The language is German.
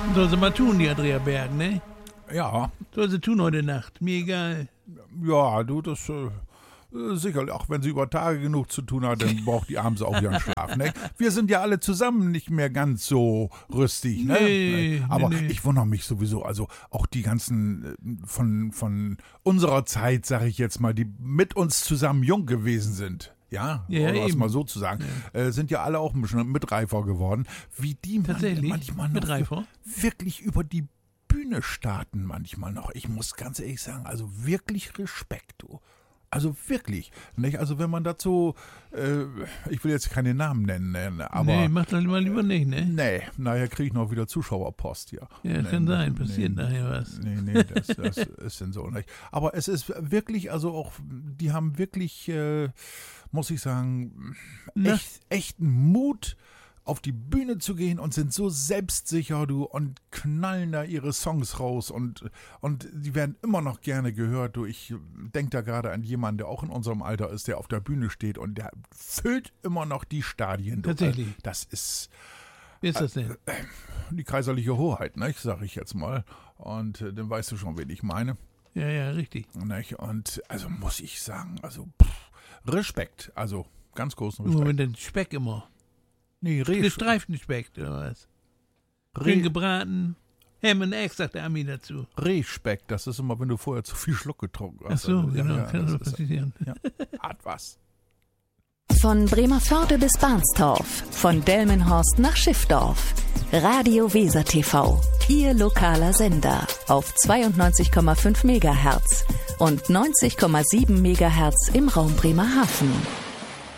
Soll sie mal tun, die Andrea Berg, ne? Ja. Soll sie tun heute Nacht, mir egal. Ja, du, das sicherlich, auch wenn sie über Tage genug zu tun hat, dann braucht die abends auch ihren Schlaf, ne? Wir sind ja alle zusammen nicht mehr ganz so rüstig, ne? Nee, aber nee. ich wundere mich sowieso, also auch die ganzen von unserer Zeit, sag ich jetzt mal, die mit uns zusammen jung gewesen sind. Ja, Ja, oder was eben. mal so zu sagen, sind ja alle auch ein bisschen mitreifer geworden, wie die Tatsächlich? manchmal noch Mitreifer? wirklich über die Bühne starten manchmal noch. Ich muss ganz ehrlich sagen, also wirklich Respekt, du. Also wirklich, nicht? Also wenn man dazu, ich will jetzt keine Namen nennen, aber... Nee, mach das mal lieber nicht, ne? Nee, nachher kriege ich noch wieder Zuschauerpost hier. Ja, kann sein, passiert nachher was. Nee, das ist denn so nicht. Aber es ist wirklich, also auch, die haben wirklich, muss ich sagen, echten Mut, auf die Bühne zu gehen und sind so selbstsicher, du, und knallen da ihre Songs raus und die werden immer noch gerne gehört, du. Ich denke da gerade an jemanden, der auch in unserem Alter ist, der auf der Bühne steht und der füllt immer noch die Stadien. Du. Tatsächlich. Das ist... Wie ist das denn? Die kaiserliche Hoheit, ne, sag ich jetzt mal. Und dann weißt du schon, wen ich meine. Ja, richtig. Nicht? Und also muss ich sagen, also Respekt, also ganz großen Nur Respekt. mit dem Speck immer. Nee, Gestreiften Speck, oder was? Schön gebraten. Ham and Egg, sagt der Ami dazu. Rehspeck, das ist immer, wenn du vorher zu viel Schluck getrunken Ach hast. so, Also, genau, kann so das ist passieren. ja, hat was. Von Bremervörde bis Barnstorf, von Delmenhorst nach Schiffdorf. Radio Weser TV, Ihr lokaler Sender auf 92,5 MHz und 90,7 MHz im Raum Bremerhaven.